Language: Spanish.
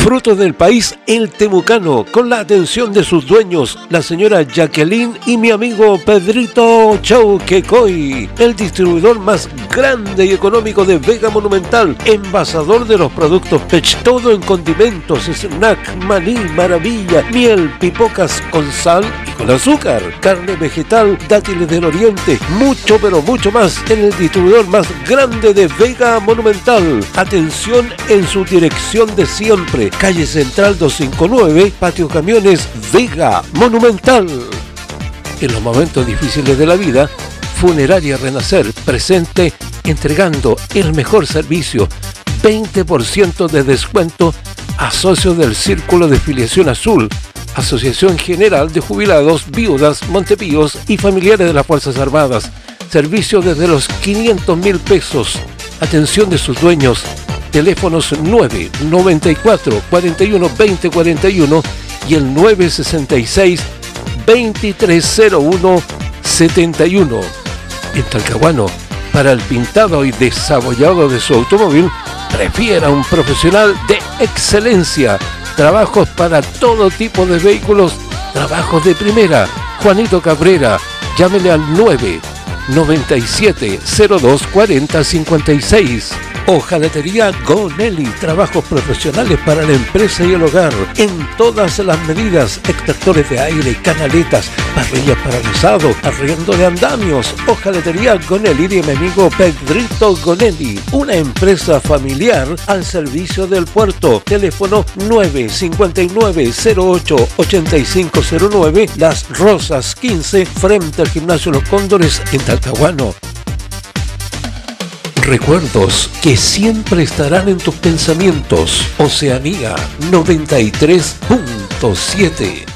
Fruto del país, el temucano, con la atención de sus dueños, la señora Jacqueline y mi amigo Pedrito Chauquecoy, el distribuidor más grande y económico de Vega Monumental, envasador de los productos Pech, todo en condimentos, snack, maní, maravilla, miel, pipocas con sal y con azúcar, carne vegetal, dátiles del oriente, mucho pero mucho más en el distribuidor más grande de Vega Monumental. Atención en su dirección de siempre, calle Central 259, Patio Camiones, Vega Monumental. En los momentos difíciles de la vida, Funeraria Renacer presente entregando el mejor servicio, 20% de descuento a socios del Círculo de Filiación Azul, Asociación General de Jubilados, Viudas, Montepíos y familiares de las Fuerzas Armadas. Servicio desde los 500.000 pesos. Atención de sus dueños. Teléfonos 994 41 20 41 y el 966 2301 71. En Talcahuano, para el pintado y desabollado de su automóvil, prefiera un profesional de excelencia. Trabajos para todo tipo de vehículos, trabajos de primera. Juanito Cabrera, llámele al 997-0240-56. Hojalatería Gonelli, trabajos profesionales para la empresa y el hogar, en todas las medidas, extractores de aire, canaletas, parrillas para guisado, arriendo de andamios. Hojalatería Gonelli de mi amigo Pedrito Gonelli, una empresa familiar al servicio del puerto. Teléfono 959-08-8509, Las Rosas 15, frente al Gimnasio Los Cóndores en Talcahuano. Recuerdos que siempre estarán en tus pensamientos. Oceanía 93.7.